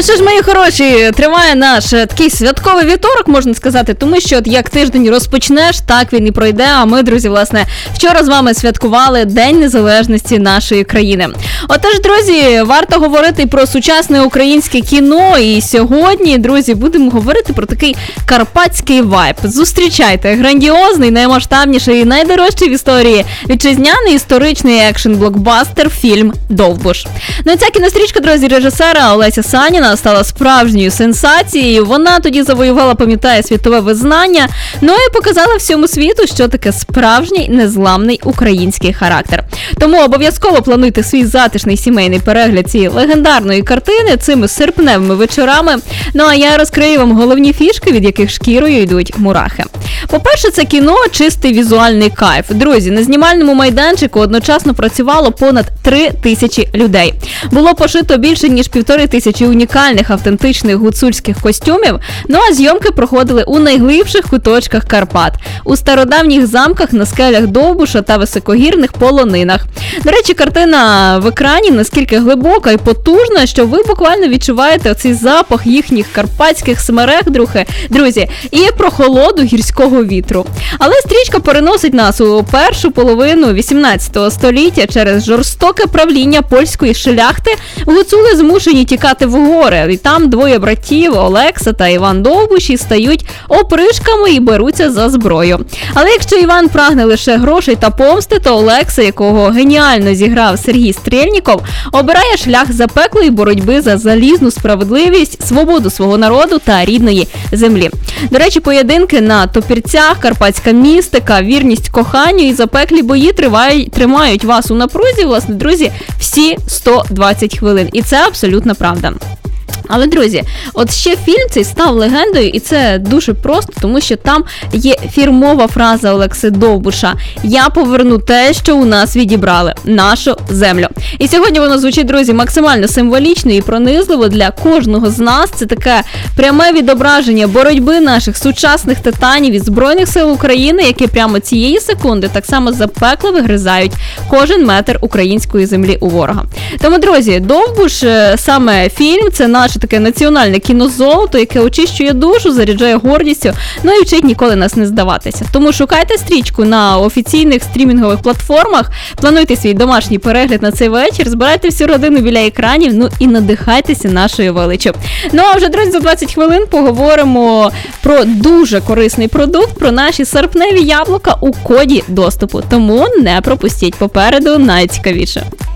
що ж, мої хороші, триває наш такий святковий вівторок, можна сказати, тому що от як тиждень розпочнеш, так він і пройде, а ми, друзі, власне, вчора з вами святкували День Незалежності нашої країни. Отож, друзі, варто говорити про сучасне українське кіно, і сьогодні, друзі, будемо говорити про такий карпатський вайб. Зустрічайте, грандіозний, наймасштабніший і найдорожчий в історії вітчизняний історичний екшн-блокбастер фільм «Довбуш». Ну і ця кінострічка, друзі, режисера Олеся Саніна стала справжньою сенсацією. Вона тоді завоювала, пам'ятає, світове визнання, ну і показала всьому світу, що таке справжній незламний український характер. Тому обов'язково плануйте свій затишний сімейний перегляд цієї легендарної картини цими серпневими вечорами. Ну а я розкрию вам головні фішки, від яких шкірою йдуть мурахи. По-перше, це кіно – чистий візуальний кайф. Друзі, на знімальному майданчику одночасно працювало понад 3000 людей. Було пошито більше, ніж 1500 унікальних автентичних гуцульських костюмів, ну а зйомки проходили у найглибших куточках Карпат, у стародавніх замках на скелях Довбуша та високогірних полонинах. До речі, картина в екрані наскільки глибока і потужна, що ви буквально відчуваєте оцей запах їхніх карпатських смерег, друзі, і прохолоду гірського вітру. Але стрічка переносить нас у першу половину 18 століття. Через жорстоке правління польської шляхти гуцули змушені тікати в гори. І там двоє братів, Олекса та Іван Довбуші, стають опришками і беруться за зброю. Але якщо Іван прагне лише грошей та помсти, то Олекса, якого геніально зіграв Сергій Стрєльніков, обирає шлях запеклої боротьби за залізну справедливість, свободу свого народу та рідної землі. До речі, поєдинки на топірцях, карпатська містика, вірність коханню і запеклі бої тримають вас у напрузі, власне, друзі, всі 120 хвилин. І це абсолютно правда. Але, друзі, от ще фільм цей став легендою, і це дуже просто, тому що там є фірмова фраза Олекси Довбуша: «Я поверну те, що у нас відібрали, нашу землю». І сьогодні воно звучить, друзі, максимально символічно і пронизливо для кожного з нас. Це таке пряме відображення боротьби наших сучасних титанів із Збройних сил України, які прямо цієї секунди так само запекло вигризають кожен метр української землі у ворога. Тому, друзі, Довбуш, саме фільм, це наше таке національне кінозолото, яке очищує душу, заряджає гордістю, ну і вчить ніколи нас не здаватися. Тому шукайте стрічку на офіційних стрімінгових платформах, плануйте свій домашній перегляд на цей вечір, збирайте всю родину біля екранів, ну і надихайтеся нашою величчю. Ну а вже, друзі, за 20 хвилин поговоримо про дуже корисний продукт, про наші серпневі яблука у коді доступу. Тому не пропустіть, попереду найцікавіше.